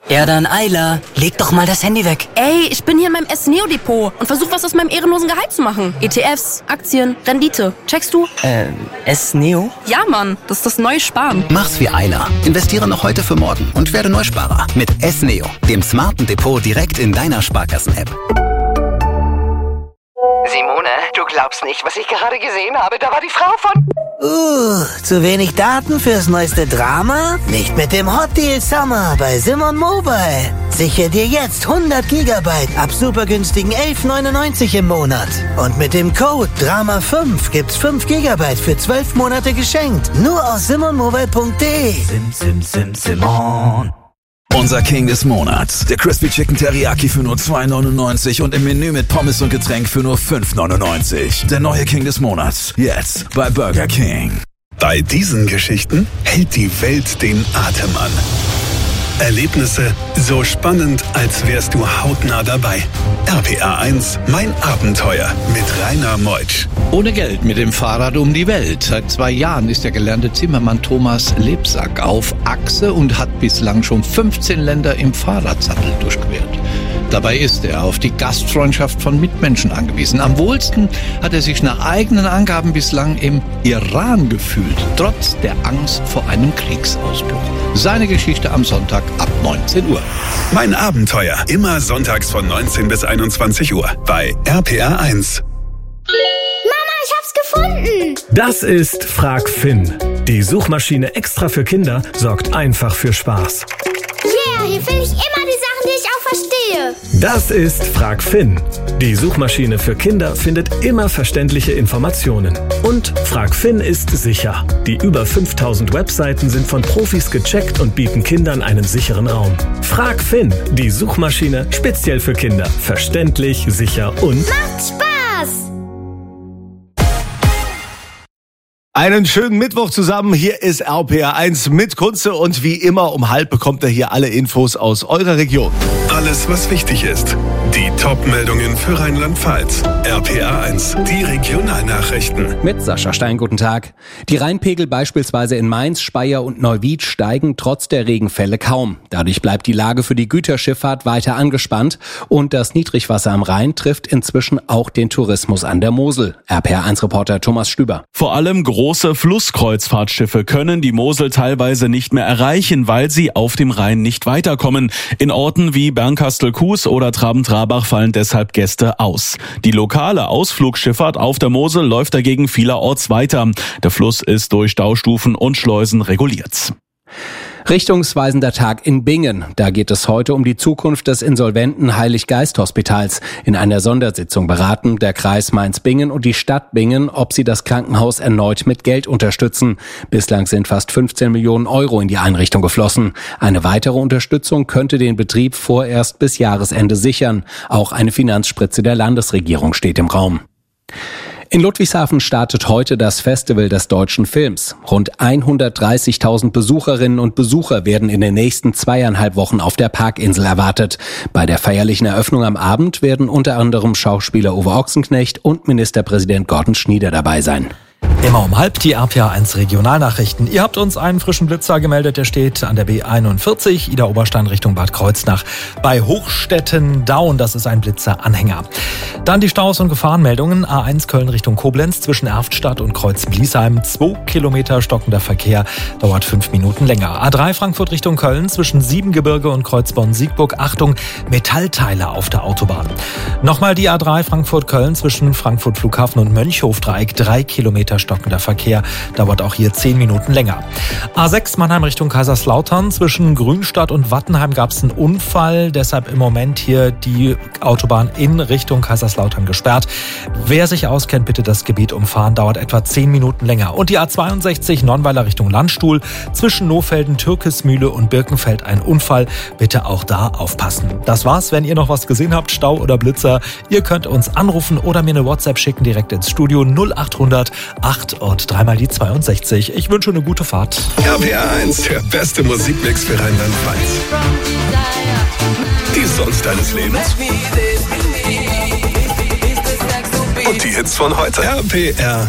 Ja dann, Ayla, leg doch mal das Handy weg. Ey, ich bin hier in meinem S-Neo-Depot und versuche was aus meinem ehrenlosen Gehalt zu machen. ETFs, Aktien, Rendite. Checkst du? S-Neo? Ja, Mann, das ist das neue Sparen. Mach's wie Ayla. Investiere noch heute für morgen und werde Neusparer mit S-Neo, dem smarten Depot direkt in deiner Sparkassen-App. Simone, du glaubst nicht, was ich gerade gesehen habe. Da war die Frau von... Zu wenig Daten fürs neueste Drama? Nicht mit dem Hot Deal Summer bei Simon Mobile. Sichere dir jetzt 100 Gigabyte ab super günstigen 11,99 im Monat. Und mit dem Code DRAMA5 gibt's 5 Gigabyte für 12 Monate geschenkt. Nur aus simonmobile.de. Simon. Unser King des Monats. Der Crispy Chicken Teriyaki für nur 2,99 und im Menü mit Pommes und Getränk für nur 5,99. Der neue King des Monats. Jetzt bei Burger King. Bei diesen Geschichten hält die Welt den Atem an. Erlebnisse so spannend, als wärst du hautnah dabei. RPA 1, mein Abenteuer mit Rainer Meutsch. Ohne Geld mit dem Fahrrad um die Welt. Seit 2 Jahren ist der gelernte Zimmermann Thomas Lebsack auf Achse und hat bislang schon 15 Länder im Fahrradsattel durchquert. Dabei ist er auf die Gastfreundschaft von Mitmenschen angewiesen. Am wohlsten hat er sich nach eigenen Angaben bislang im Iran gefühlt, trotz der Angst vor einem Kriegsausbruch. Seine Geschichte am Sonntag ab 19 Uhr. Mein Abenteuer, immer sonntags von 19 bis 21 Uhr bei RPA 1. Mama, ich hab's gefunden! Das ist Frag Finn. Die Suchmaschine extra für Kinder sorgt einfach für Spaß. Yeah, hier finde ich immer die Sachen, die ich auch verstehe. Das ist Frag Finn. Die Suchmaschine für Kinder findet immer verständliche Informationen. Und Frag Finn ist sicher. Die über 5000 Webseiten sind von Profis gecheckt und bieten Kindern einen sicheren Raum. Frag Finn, die Suchmaschine speziell für Kinder. Verständlich, sicher und... Macht Spaß! Einen schönen Mittwoch zusammen. Hier ist RPA 1 mit Kunze und wie immer um 12 bekommt ihr hier alle Infos aus eurer Region. Alles, was wichtig ist. Die Top-Meldungen für Rheinland-Pfalz. RPA 1, die Regionalnachrichten. Mit Sascha Stein, guten Tag. Die Rheinpegel beispielsweise in Mainz, Speyer und Neuwied steigen trotz der Regenfälle kaum. Dadurch bleibt die Lage für die Güterschifffahrt weiter angespannt und das Niedrigwasser am Rhein trifft inzwischen auch den Tourismus an der Mosel. RPA 1-Reporter Thomas Stüber. Vor allem große Flusskreuzfahrtschiffe können die Mosel teilweise nicht mehr erreichen, weil sie auf dem Rhein nicht weiterkommen. In Orten wie Bernkastel-Kues oder Traben-Trabach fallen deshalb Gäste aus. Die lokale Ausflugsschifffahrt auf der Mosel läuft dagegen vielerorts weiter. Der Fluss ist durch Staustufen und Schleusen reguliert. Richtungsweisender Tag in Bingen. Da geht es heute um die Zukunft des insolventen Heilig-Geist-Hospitals. In einer Sondersitzung beraten der Kreis Mainz-Bingen und die Stadt Bingen, ob sie das Krankenhaus erneut mit Geld unterstützen. Bislang sind fast 15 Millionen Euro in die Einrichtung geflossen. Eine weitere Unterstützung könnte den Betrieb vorerst bis Jahresende sichern. Auch eine Finanzspritze der Landesregierung steht im Raum. In Ludwigshafen startet heute das Festival des deutschen Films. Rund 130.000 Besucherinnen und Besucher werden in den nächsten 2,5 Wochen auf der Parkinsel erwartet. Bei der feierlichen Eröffnung am Abend werden unter anderem Schauspieler Uwe Ochsenknecht und Ministerpräsident Gordon Schnieder dabei sein. Immer um 12 die RPA 1 Regionalnachrichten. Ihr habt uns einen frischen Blitzer gemeldet, der steht an der B41, Ida Oberstein Richtung Bad Kreuznach. Bei Hochstetten-Daun, das ist ein Blitzeranhänger. Dann die Staus- und Gefahrenmeldungen. A1 Köln Richtung Koblenz zwischen Erftstadt und Kreuz-Bliesheim. 2 Kilometer stockender Verkehr, dauert 5 Minuten länger. A3 Frankfurt Richtung Köln zwischen Siebengebirge und Kreuzborn-Siegburg. Achtung, Metallteile auf der Autobahn. Nochmal die A3 Frankfurt-Köln zwischen Frankfurt Flughafen und Mönchhofdreieck. 3 Kilometer stockender Verkehr, dauert auch hier 10 Minuten länger. A6 Mannheim Richtung Kaiserslautern. Zwischen Grünstadt und Wattenheim gab es einen Unfall, deshalb im Moment hier die Autobahn in Richtung Kaiserslautern gesperrt. Wer sich auskennt, bitte das Gebiet umfahren, dauert etwa 10 Minuten länger. Und die A62 Nonnweiler Richtung Landstuhl. Zwischen Nohfelden, Türkismühle und Birkenfeld ein Unfall. Bitte auch da aufpassen. Das war's. Wenn ihr noch was gesehen habt, Stau oder Blitzer, ihr könnt uns anrufen oder mir eine WhatsApp schicken direkt ins Studio 0800 8 und 3 mal die 62. Ich wünsche eine gute Fahrt. RPA 1, der beste Musikmix für Rheinland-Pfalz. Die Songs deines Lebens. Und die Hits von heute. RPR